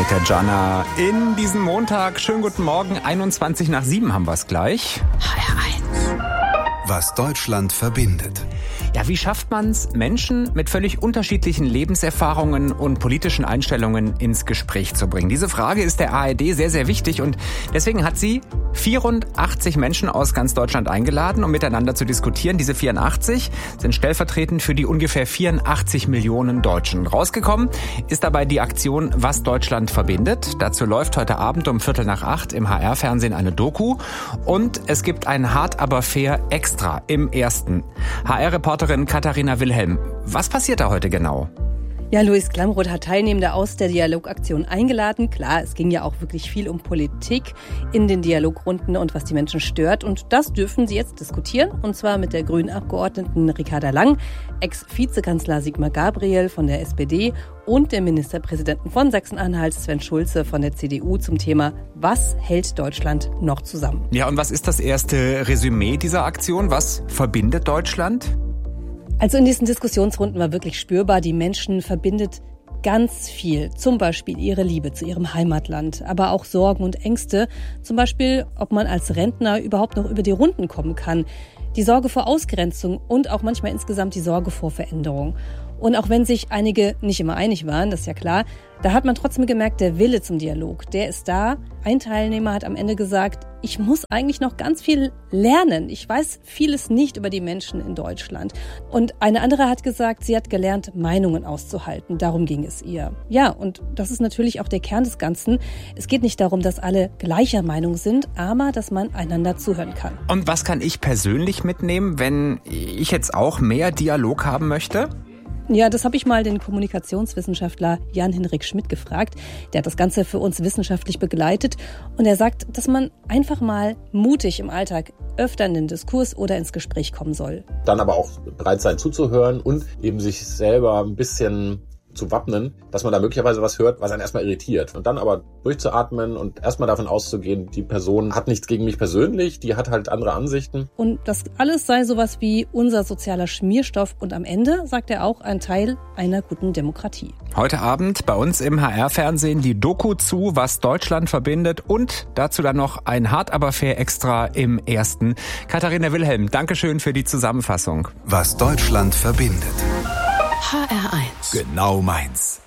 mit der Jana in diesem Montag. Schönen guten Morgen, 7:21 haben wir es gleich. HR1. Was Deutschland verbindet. Ja, wie schafft man es, Menschen mit völlig unterschiedlichen Lebenserfahrungen und politischen Einstellungen ins Gespräch zu bringen? Diese Frage ist der ARD sehr, sehr wichtig und deswegen hat sie 84 Menschen aus ganz Deutschland eingeladen, um miteinander zu diskutieren. Diese 84 sind stellvertretend für die ungefähr 84 Millionen Deutschen. Rausgekommen ist dabei die Aktion Was Deutschland verbindet. Dazu läuft heute Abend um 7:45 im HR-Fernsehen eine Doku und es gibt ein Hart aber fair Extra im ersten. HR-Reporterin Katharina Wilhelm, was passiert da heute genau? Ja, Luis Klamroth hat Teilnehmende aus der Dialogaktion eingeladen. Klar, es ging ja auch wirklich viel um Politik in den Dialogrunden und was die Menschen stört. Und das dürfen sie jetzt diskutieren. Und zwar mit der grünen Abgeordneten Ricarda Lang, Ex-Vizekanzler Sigmar Gabriel von der SPD und dem Ministerpräsidenten von Sachsen-Anhalt, Sven Schulze von der CDU zum Thema Was hält Deutschland noch zusammen? Ja, und was ist das erste Resümee dieser Aktion? Was verbindet Deutschland? Also in diesen Diskussionsrunden war wirklich spürbar, die Menschen verbindet ganz viel. Zum Beispiel ihre Liebe zu ihrem Heimatland, aber auch Sorgen und Ängste. Zum Beispiel, ob man als Rentner überhaupt noch über die Runden kommen kann. Die Sorge vor Ausgrenzung und auch manchmal insgesamt die Sorge vor Veränderung. Und auch wenn sich einige nicht immer einig waren, das ist ja klar, da hat man trotzdem gemerkt, der Wille zum Dialog, der ist da. Ein Teilnehmer hat am Ende gesagt, ich muss eigentlich noch ganz viel lernen. Ich weiß vieles nicht über die Menschen in Deutschland. Und eine andere hat gesagt, sie hat gelernt, Meinungen auszuhalten. Darum ging es ihr. Ja, und das ist natürlich auch der Kern des Ganzen. Es geht nicht darum, dass alle gleicher Meinung sind, aber dass man einander zuhören kann. Und was kann ich persönlich mitnehmen, wenn ich jetzt auch mehr Dialog haben möchte? Ja, das habe ich mal den Kommunikationswissenschaftler Jan-Henrik Schmidt gefragt. Der hat das Ganze für uns wissenschaftlich begleitet. Und er sagt, dass man einfach mal mutig im Alltag öfter in den Diskurs oder ins Gespräch kommen soll. Dann aber auch bereit sein zuzuhören und eben sich selber ein bisschen zu wappnen, dass man da möglicherweise was hört, was einen erstmal irritiert. Und dann aber durchzuatmen und erstmal davon auszugehen, die Person hat nichts gegen mich persönlich, die hat halt andere Ansichten. Und das alles sei sowas wie unser sozialer Schmierstoff und am Ende, sagt er auch, ein Teil einer guten Demokratie. Heute Abend bei uns im HR-Fernsehen die Doku zu Was Deutschland verbindet und dazu dann noch ein Hart aber fair Extra im ersten. Katharina Wilhelm, Dankeschön für die Zusammenfassung. Was Deutschland verbindet. HR1. Genau meins.